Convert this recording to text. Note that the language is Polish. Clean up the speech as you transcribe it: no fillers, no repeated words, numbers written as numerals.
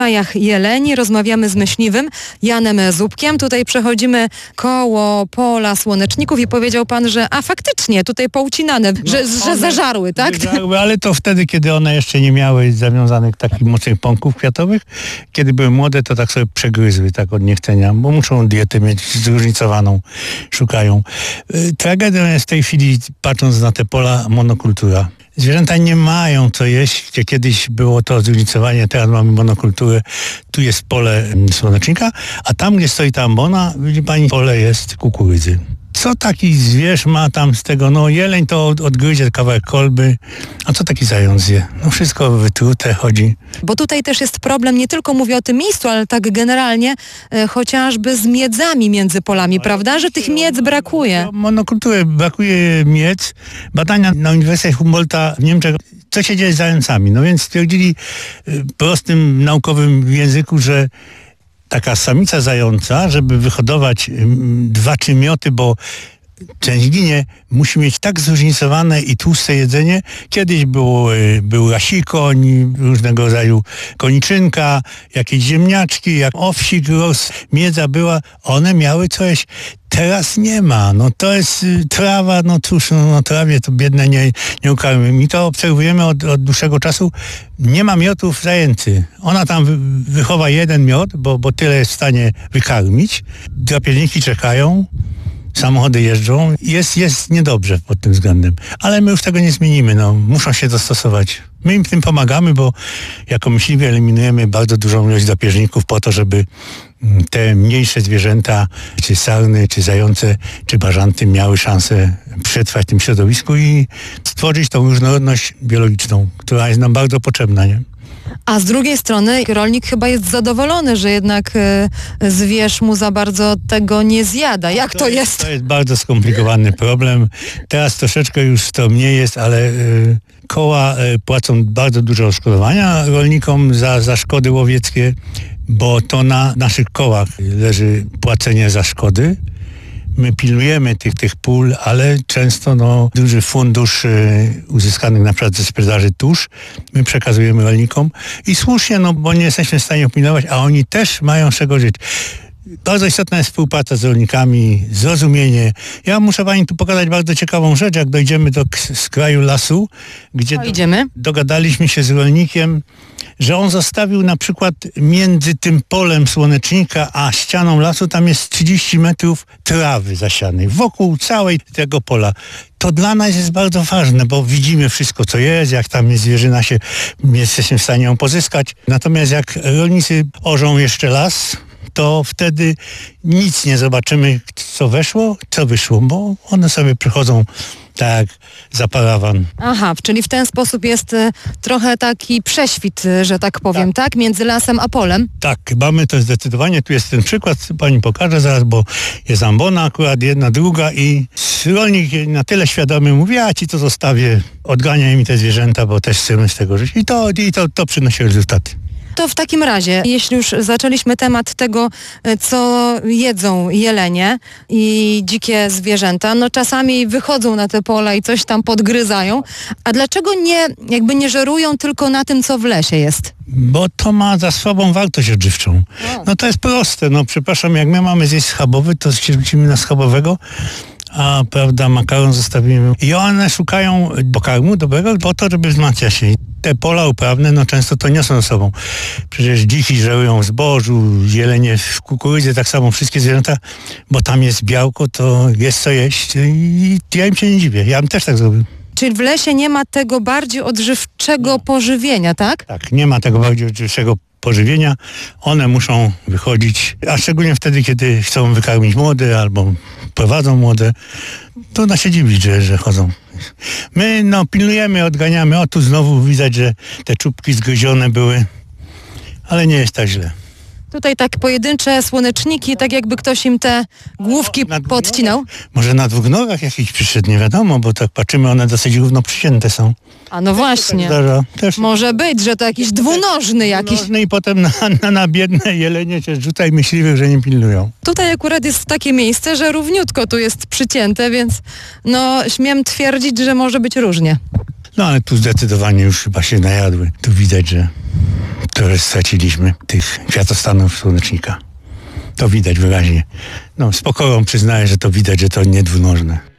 krajach jeleni. Rozmawiamy z myśliwym Janem Zupkiem. Tutaj przechodzimy koło pola słoneczników i powiedział pan, że faktycznie tutaj poucinane, że zażarły, tak? Zażarły, ale to wtedy, kiedy one jeszcze nie miały zawiązanych takich mocnych pąków kwiatowych. Kiedy były młode, to tak sobie przegryzły tak od niechcenia, bo muszą dietę mieć zróżnicowaną, szukają. Tragedią jest w tej chwili, patrząc na te pola, monokultura. Zwierzęta nie mają co jeść, gdzie kiedyś było to zróżnicowanie, teraz mamy monokulturę, tu jest pole słonecznika, a tam, gdzie stoi ta ambona, widzi pani, pole jest kukurydzy. Co taki zwierz ma tam z tego? No jeleń to odgryzie kawałek kolby, a co taki zając je? No wszystko wytrute chodzi. Bo tutaj też jest problem, nie tylko mówię o tym miejscu, ale tak generalnie chociażby z miedzami między polami, prawda? Że tych miedz brakuje. Monokultury, brakuje miedz. Badania na Uniwersytecie Humboldta w Niemczech, co się dzieje z zającami? No więc stwierdzili w prostym naukowym języku, że taka samica zająca, żeby wyhodować 2-3 mioty, bo część ginie, musi mieć tak zróżnicowane i tłuste jedzenie. Kiedyś był rasikoń, różnego rodzaju koniczynka, jakieś ziemniaczki, jak owsik rósł, miedza była. One miały coś. Teraz nie ma. No to jest trawa, no cóż, no trawie to biedne nie ukarmy. My to obserwujemy od dłuższego czasu. Nie ma miotów zajęcy. Ona tam wychowa jeden miot, bo tyle jest w stanie wykarmić. Drapieżniki czekają. Samochody jeżdżą. Jest niedobrze pod tym względem. Ale my już tego nie zmienimy. No, muszą się dostosować. My im w tym pomagamy, bo jako myśliwi eliminujemy bardzo dużą ilość drapieżników po to, żeby te mniejsze zwierzęta, czy sarny, czy zające, czy bażanty miały szansę przetrwać w tym środowisku i stworzyć tą różnorodność biologiczną, która jest nam bardzo potrzebna, nie? A z drugiej strony rolnik chyba jest zadowolony, że jednak zwierz mu za bardzo tego nie zjada. Jak to jest? To jest bardzo skomplikowany problem. Teraz troszeczkę już to mniej jest, ale koła płacą bardzo duże odszkodowania rolnikom za szkody łowieckie, bo to na naszych kołach leży płacenie za szkody. My pilnujemy tych pól, ale często duży fundusz uzyskanych na przykład ze sprzedaży tusz my przekazujemy rolnikom i słusznie, bo nie jesteśmy w stanie opilnować, a oni też mają z czego żyć. Bardzo istotna jest współpraca z rolnikami, zrozumienie. Ja muszę pani tu pokazać bardzo ciekawą rzecz, jak dojdziemy do skraju lasu, gdzie dogadaliśmy się z rolnikiem, że on zostawił na przykład między tym polem słonecznika a ścianą lasu, tam jest 30 metrów trawy zasianej, wokół całej tego pola. To dla nas jest bardzo ważne, bo widzimy wszystko, co jest, jak tam jest zwierzyna, jesteśmy w stanie ją pozyskać. Natomiast jak rolnicy orzą jeszcze las, to wtedy nic nie zobaczymy, co weszło, co wyszło, bo one sobie przychodzą tak za parawan. Aha, czyli w ten sposób jest trochę taki prześwit, że tak powiem, tak? Między lasem a polem? Tak, mamy to zdecydowanie. Tu jest ten przykład, pani pokażę zaraz, bo jest ambona akurat, jedna, druga i rolnik na tyle świadomy mówi, ja ci to zostawię, odganiaj mi te zwierzęta, bo też chcemy z tego żyć. I to przynosi rezultaty. To w takim razie, jeśli już zaczęliśmy temat tego, co jedzą jelenie i dzikie zwierzęta, czasami wychodzą na te pola i coś tam podgryzają, a dlaczego nie żerują tylko na tym, co w lesie jest? Bo to ma za sobą wartość odżywczą. No to jest proste, przepraszam, jak my mamy zjeść schabowy, to się rzucimy na schabowego, a prawda, makaron zostawimy. I one szukają pokarmu dobrego po to, żeby wzmacniać się. Te pola uprawne, często to niosą ze sobą. Przecież dziki żerują w zbożu, jelenie w kukurydzy, tak samo wszystkie zwierzęta, bo tam jest białko, to jest co jeść i ja im się nie dziwię. Ja bym też tak zrobił. Czyli w lesie nie ma tego bardziej odżywczego pożywienia, tak? Tak, nie ma tego bardziej odżywczego pożywienia. One muszą wychodzić, a szczególnie wtedy, kiedy chcą wykarmić młode albo prowadzą młode, to da się dziwić, że chodzą. My pilnujemy, odganiamy. O, tu znowu widać, że te czubki zgryzione były, ale nie jest tak źle. Tutaj tak pojedyncze słoneczniki, tak jakby ktoś im te główki podcinał. Może na dwóch nogach jakiś przyszedł, nie wiadomo, bo tak patrzymy, one dosyć równo przycięte są. A no właśnie. Też może być, że to jakiś dwunożny jakiś. I potem na biedne jelenie się rzuca i myśliwych, że nie pilnują. Tutaj akurat jest takie miejsce, że równiutko tu jest przycięte, więc śmiem twierdzić, że może być różnie. No ale tu zdecydowanie już chyba się najadły. Tu widać, że trochę straciliśmy tych kwiatostanów słonecznika. To widać wyraźnie. No, z pokorą przyznaję, że to widać, że to niedwunożne.